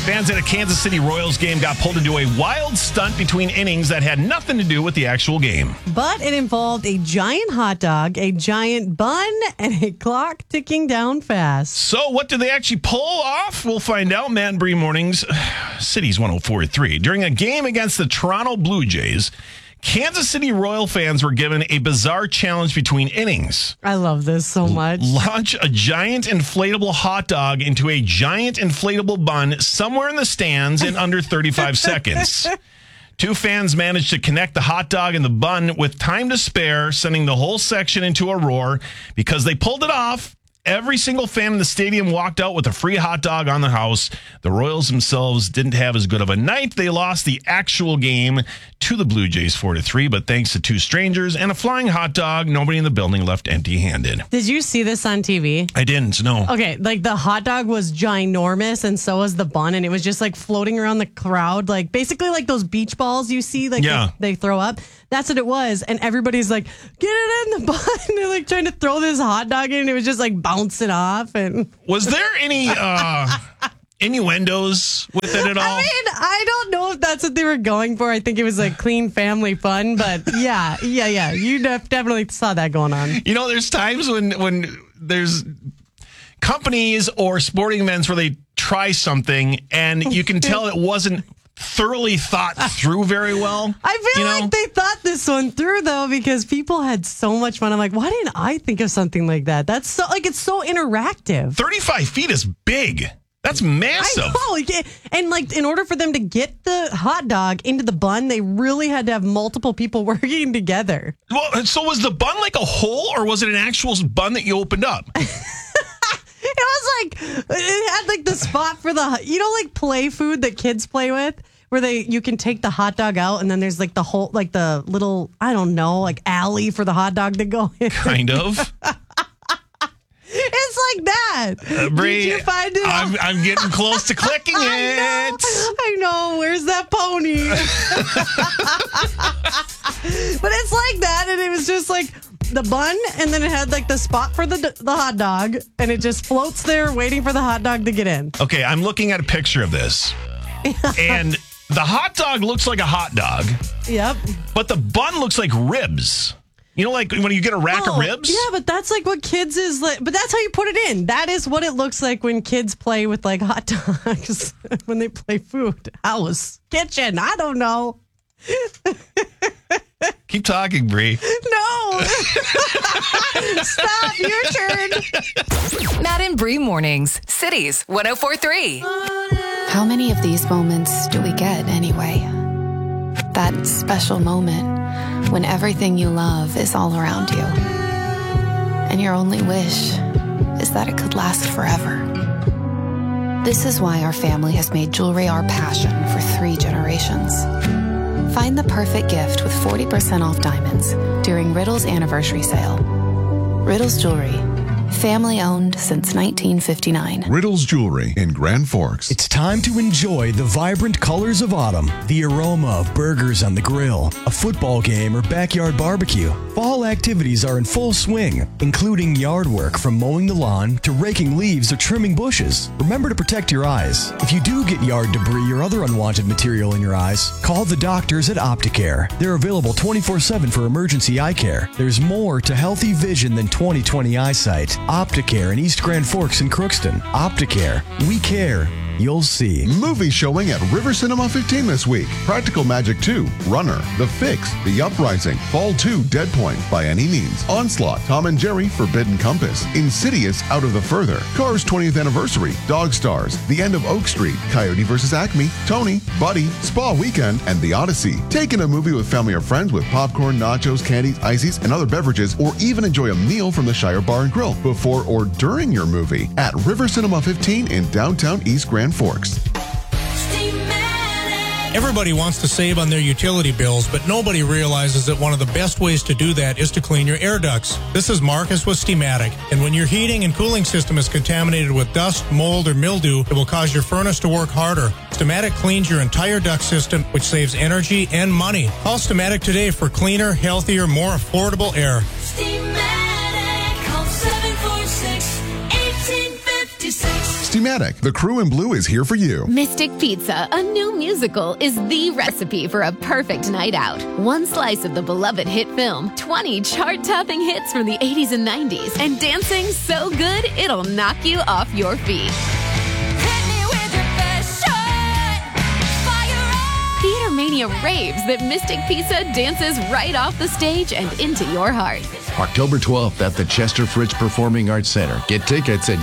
Fans at a Kansas City Royals game got pulled into a wild stunt between innings that had nothing to do with the actual game. But it involved a giant hot dog, a giant bun, and a clock ticking down fast. So what did they actually pull off? We'll find out. Matt and Bree Mornings, Cities 104.3. During a game against the Toronto Blue Jays, Kansas City Royal fans were given a bizarre challenge between innings. I love this so much. Launch a giant inflatable hot dog into a giant inflatable bun somewhere in the stands in under 35 seconds. Two fans managed to connect the hot dog and the bun with time to spare, sending the whole section into a roar. Because they pulled it off, every single fan in the stadium walked out with a free hot dog on the house. The Royals themselves didn't have as good of a night. They lost the actual game to the Blue Jays 4-3, but thanks to two strangers and a flying hot dog, nobody in the building left empty-handed. Did you see this on TV? I didn't, no. Okay, like the hot dog was ginormous and so was the bun, and it was just like floating around the crowd, like basically like those beach balls you see, like they throw up. That's what it was. And everybody's like, get it in the bun. They're like trying to throw this hot dog in. And it was just like bouncing off. And was there any innuendos with it at all? I mean, I don't know if that's what they were going for. I think it was like clean family fun. But yeah. You definitely saw that going on. You know, there's times when there's companies or sporting events where they try something and you can tell it wasn't thoroughly thought through very well. I feel like they thought this one through though, because people had so much fun. I'm like, why didn't I think of something like that? That's so it's so interactive. 35 feet is big. That's massive. I know. And like in order for them to get the hot dog into the bun, they really had to have multiple people working together. Well, so was the bun like a hole or was it an actual bun that you opened up? It was like, it had like the spot for the, like play food that kids play with, where you can take the hot dog out and then there's like the whole, like the little, I don't know, like alley for the hot dog to go in. Kind of. It's like that. Bree, did you find it? I'm getting close to clicking it. I know. Where's that pony? But it's like that, and it was just like the bun, and then it had like the spot for the hot dog, and it just floats there waiting for the hot dog to get in. Okay, I'm looking at a picture of this, and the hot dog looks like a hot dog. Yep. But the bun looks like ribs. You know, like when you get a rack of ribs? Yeah, but that's like what kids is like. But that's how you put it in. That is what it looks like when kids play with like hot dogs, when they play food. House, kitchen, I don't know. Keep talking, Bree. No. Stop, your turn. Matt and Bree Mornings, Cities 104.3. How many of these moments do we get anyway? That special moment when everything you love is all around you. And your only wish is that it could last forever. This is why our family has made jewelry our passion for 3 generations. Find the perfect gift with 40% off diamonds during Riddle's anniversary sale. Riddle's Jewelry. Family owned since 1959. Riddle's Jewelry in Grand Forks. It's time to enjoy the vibrant colors of autumn, the aroma of burgers on the grill, a football game, or backyard barbecue. Fall activities are in full swing, including yard work from mowing the lawn to raking leaves or trimming bushes. Remember to protect your eyes. If you do get yard debris or other unwanted material in your eyes, call the doctors at Opticare. They're available 24/7 for emergency eye care. There's more to healthy vision than 20/20 eyesight. Opticare in East Grand Forks and Crookston. Opticare. We care. You'll see. Movie showing at River Cinema 15 this week. Practical Magic 2, Runner, The Fix, The Uprising, Fall 2, Dead Point, By Any Means, Onslaught, Tom and Jerry, Forbidden Compass, Insidious, Out of the Further, Cars 20th Anniversary, Dog Stars, The End of Oak Street, Coyote vs. Acme, Tony, Buddy, Spa Weekend, and The Odyssey. Take in a movie with family or friends with popcorn, nachos, candies, ices, and other beverages, or even enjoy a meal from the Shire Bar and Grill before or during your movie at River Cinema 15 in downtown East Grand Forks. Everybody wants to save on their utility bills, but nobody realizes that one of the best ways to do that is to clean your air ducts. This is Marcus with Steamatic, and when your heating and cooling system is contaminated with dust, mold, or mildew, it will cause your furnace to work harder. Steamatic cleans your entire duct system, which saves energy and money. Call Steamatic today for cleaner, healthier, more affordable air. Steamatic, call 746-1856. Steamatic, the crew in blue is here for you. Mystic Pizza, a new musical, is the recipe for a perfect night out. One slice of the beloved hit film, 20 chart-topping hits from the 80s and 90s, and dancing so good it'll knock you off your feet. Theater Mania raves that Mystic Pizza dances right off the stage and into your heart. October 12th at the Chester Fritz Performing Arts Center. Get tickets at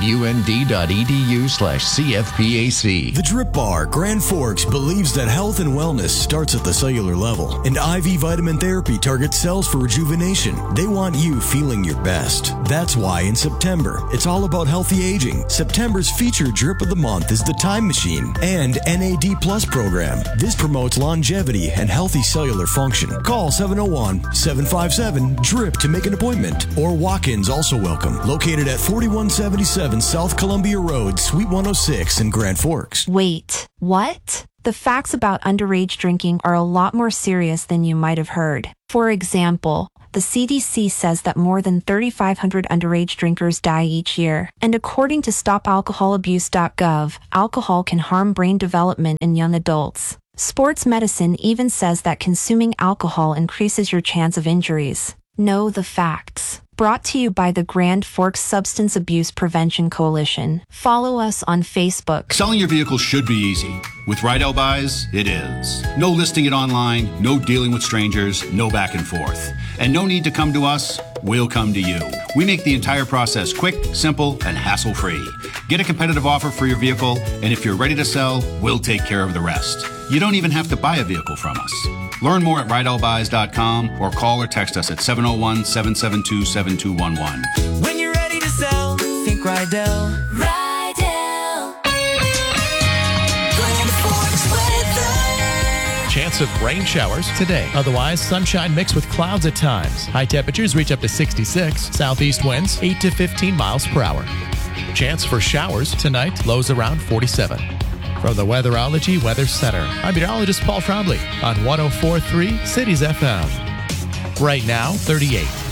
und.edu/CFPAC. The Drip Bar, Grand Forks, believes that health and wellness starts at the cellular level, and IV vitamin therapy targets cells for rejuvenation. They want you feeling your best. That's why in September, it's all about healthy aging. September's featured Drip of the Month is the Time Machine and NAD Plus program. This promotes longevity and healthy cellular function. Call 701-757-DRIP to make an appointment, or walk-ins also welcome. Located at 4177 South Columbia Road, Suite 106 in Grand Forks. Wait, what? The facts about underage drinking are a lot more serious than you might have heard. For example, the CDC says that more than 3,500 underage drinkers die each year. And according to StopAlcoholAbuse.gov, alcohol can harm brain development in young adults. Sports medicine even says that consuming alcohol increases your chance of injuries. Know the facts. Brought to you by the Grand Forks Substance Abuse Prevention Coalition. Follow us on Facebook. Selling your vehicle should be easy. With Rydell Buys, it is. No listing it online, no dealing with strangers, no back and forth. And no need to come to us, we'll come to you. We make the entire process quick, simple, and hassle-free. Get a competitive offer for your vehicle, and if you're ready to sell, we'll take care of the rest. You don't even have to buy a vehicle from us. Learn more at RydellBuys.com or call or text us at 701-772-7211. When you're ready to sell, think Rydell. Rydell. Grand Forks weather. Chance of rain showers today. Otherwise, sunshine mixed with clouds at times. High temperatures reach up to 66. Southeast winds 8 to 15 miles per hour. Chance for showers tonight. Lows around 47. From the Weatherology Weather Center, I'm meteorologist Paul Trombley on 104.3 Cities FM. Right now, 38.